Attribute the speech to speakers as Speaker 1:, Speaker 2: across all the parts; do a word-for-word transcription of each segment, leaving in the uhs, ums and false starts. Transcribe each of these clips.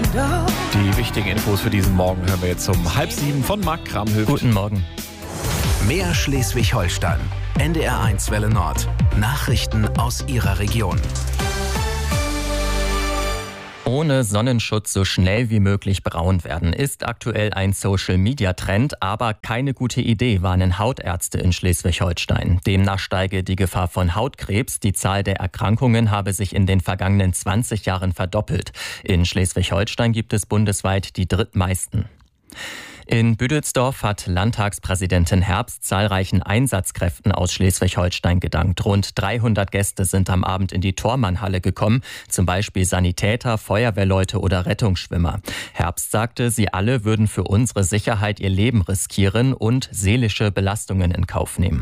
Speaker 1: Die wichtigen Infos für diesen Morgen hören wir jetzt um halb sieben von Marc Kramhöft.
Speaker 2: Guten Morgen.
Speaker 3: Mehr Schleswig-Holstein. N D R eins Welle Nord. Nachrichten aus Ihrer Region.
Speaker 2: Ohne Sonnenschutz so schnell wie möglich braun werden, ist aktuell ein Social-Media-Trend, aber keine gute Idee, warnen Hautärzte in Schleswig-Holstein. Demnach steige die Gefahr von Hautkrebs. Die Zahl der Erkrankungen habe sich in den vergangenen zwanzig Jahren verdoppelt. In Schleswig-Holstein gibt es bundesweit die drittmeisten. In Büdelsdorf hat Landtagspräsidentin Herbst zahlreichen Einsatzkräften aus Schleswig-Holstein gedankt. Rund dreihundert Gäste sind am Abend in die Thormannhalle gekommen, zum Beispiel Sanitäter, Feuerwehrleute oder Rettungsschwimmer. Herbst sagte, sie alle würden für unsere Sicherheit ihr Leben riskieren und seelische Belastungen in Kauf nehmen.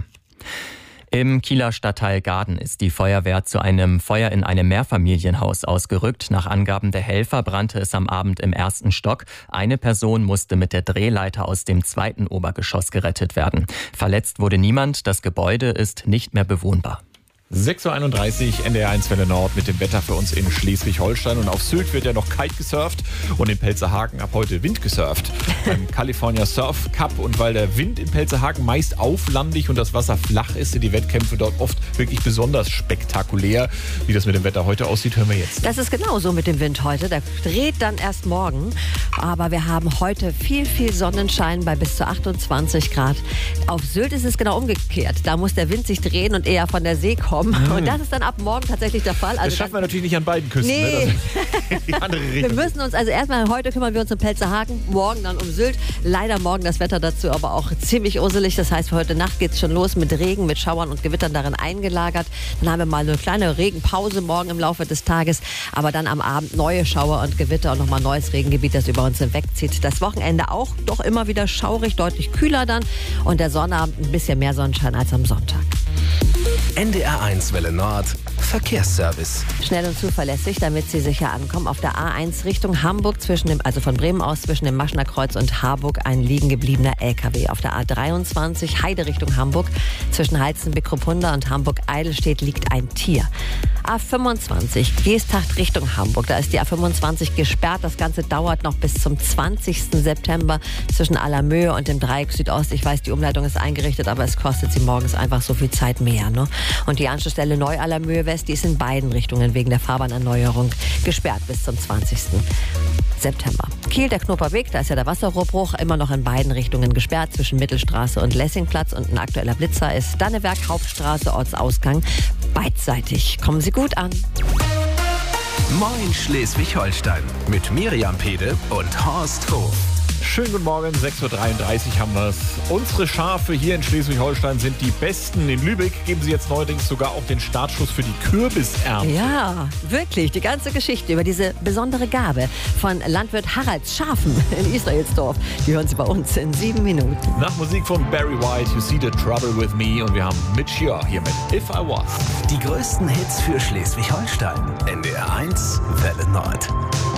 Speaker 2: Im Kieler Stadtteil Gaden ist die Feuerwehr zu einem Feuer in einem Mehrfamilienhaus ausgerückt. Nach Angaben der Helfer brannte es am Abend im ersten Stock. Eine Person musste mit der Drehleiter aus dem zweiten Obergeschoss gerettet werden. Verletzt wurde niemand. Das Gebäude ist nicht mehr bewohnbar.
Speaker 1: sechs Uhr einunddreißig, N D R eins Welle Nord mit dem Wetter für uns in Schleswig-Holstein. Und auf Sylt wird ja noch Kite gesurft und in Pelzerhaken ab heute Wind gesurft. Beim California Surf Cup. Und weil der Wind in Pelzerhaken meist auflandig und das Wasser flach ist, sind die Wettkämpfe dort oft wirklich besonders spektakulär. Wie das mit dem Wetter heute aussieht, hören wir jetzt.
Speaker 4: Das ist genauso mit dem Wind heute. Der dreht dann erst morgen. Aber wir haben heute viel, viel Sonnenschein bei bis zu achtundzwanzig Grad. Auf Sylt ist es genau umgekehrt. Da muss der Wind sich drehen und eher von der See kommen. Und das ist dann ab morgen tatsächlich der Fall. Also
Speaker 1: das schaffen wir natürlich nicht an beiden Küsten.
Speaker 4: Nee.
Speaker 1: Ne? Die andere Richtung.
Speaker 4: Wir müssen uns also erstmal, heute kümmern wir uns um Pelzerhaken, morgen dann um Sylt. Leider morgen das Wetter dazu aber auch ziemlich urselig. Das heißt, für heute Nacht geht es schon los mit Regen, mit Schauern und Gewittern darin eingelagert. Dann haben wir mal eine kleine Regenpause morgen im Laufe des Tages. Aber dann am Abend neue Schauer und Gewitter und nochmal neues Regengebiet, das über uns hinwegzieht. Das Wochenende auch doch immer wieder schaurig, deutlich kühler dann. Und der Sonnabend ein bisschen mehr Sonnenschein als am Sonntag.
Speaker 3: N D R eins Welle Nord. Verkehrsservice.
Speaker 4: Schnell und zuverlässig, damit Sie sicher ankommen. Auf der A eins Richtung Hamburg, zwischen dem, also von Bremen aus zwischen dem Maschner Kreuz und Harburg, ein liegen gebliebener L K W. Auf der A dreiundzwanzig Heide Richtung Hamburg, zwischen Heizenbeck-Ruppunda und Hamburg-Eidelstedt liegt ein Tier. A fünfundzwanzig Geesthacht Richtung Hamburg. Da ist die A fünfundzwanzig gesperrt. Das Ganze dauert noch bis zum zwanzigsten September zwischen Allermöhe und dem Dreieck Südost. Ich weiß, die Umleitung ist eingerichtet, aber es kostet sie morgens einfach so viel Zeit mehr. Ne? Und die Anschlussstelle Neu-Allermöhe West, die ist in beiden Richtungen wegen der Fahrbahnerneuerung gesperrt bis zum zwanzigsten September. Kiel, der Knoperweg, da ist ja der Wasserrohrbruch, immer noch in beiden Richtungen gesperrt zwischen Mittelstraße und Lessingplatz. Und ein aktueller Blitzer ist Danneberg, Hauptstraße, Ortsausgang, beidseitig. Kommen Sie gut an.
Speaker 3: Moin Schleswig-Holstein mit Miriam Pede und Horst Hof.
Speaker 1: Schönen guten Morgen, sechs Uhr dreiunddreißig haben wir es. Unsere Schafe hier in Schleswig-Holstein sind die besten. In Lübeck geben sie jetzt neuerdings sogar auch den Startschuss für die Kürbisernte.
Speaker 4: Ja, wirklich. Die ganze Geschichte über diese besondere Gabe von Landwirt Haralds Schafen in Israelsdorf, die hören Sie bei uns in sieben Minuten.
Speaker 1: Nach Musik von Barry White, You See the Trouble with Me. Und wir haben Mitch Ure hier mit If I Was.
Speaker 3: Die größten Hits für Schleswig-Holstein. N D R eins Welle Nord.